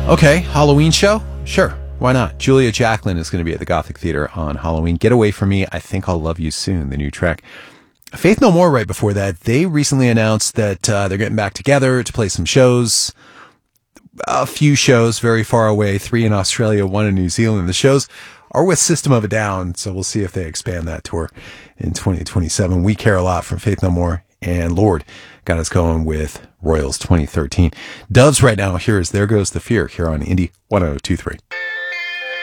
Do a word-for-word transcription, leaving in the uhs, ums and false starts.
Okay, Halloween show? Sure, why not? Julia Jacklin is going to be at the Gothic Theater on Halloween. Get Away From Me, I Think I'll Love You Soon, the new track. Faith No More, right before that, they recently announced that uh, they're getting back together to play some shows. A few shows very far away, three in Australia, one in New Zealand. The shows are with System of a Down, so we'll see if they expand that tour in twenty twenty-seven. We Care a Lot from Faith No More, and Lord got us going with Royals twenty thirteen. Doves right now, here is There Goes the Fear here on Indie one oh two three.